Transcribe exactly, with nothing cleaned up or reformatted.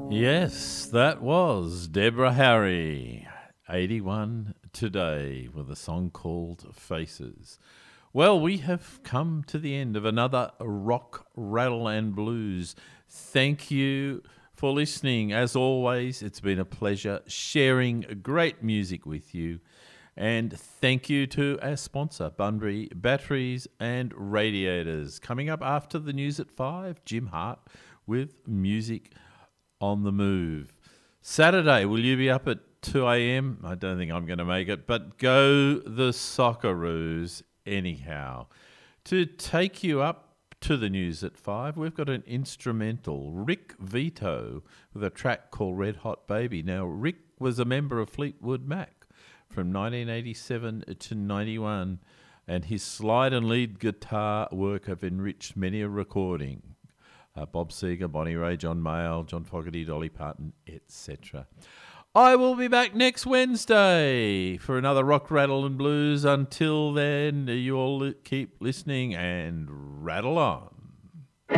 Yes, that was Deborah Harry, eighty-one today, with a song called Faces. Well, we have come to the end of another Rock, Rattle and Blues. Thank you for listening. As always, it's been a pleasure sharing great music with you. And thank you to our sponsor, Bunbury Batteries and Radiators. Coming up after the news at five, Jim Hart with Music on the Move. Saturday, will you be up at two a.m? I don't think I'm going to make it, but go the Socceroos anyhow. To take you up to the news at five, we've got an instrumental, Rick Vito, with a track called Red Hot Baby. Now, Rick was a member of Fleetwood Mac from nineteen eighty-seven to ninety-one, and his slide and lead guitar work have enriched many a recording. Uh, Bob Seger, Bonnie Ray, John Mayall, John Fogerty, Dolly Parton, et cetera. I will be back next Wednesday for another Rock, Rattle and Blues. Until then, you all keep listening and rattle on.